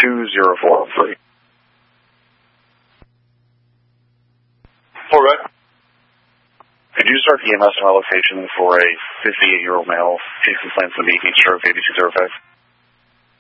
20403. All right. Could you start EMS on our location for a 58-year-old male, case complaints of the heat stroke 8205?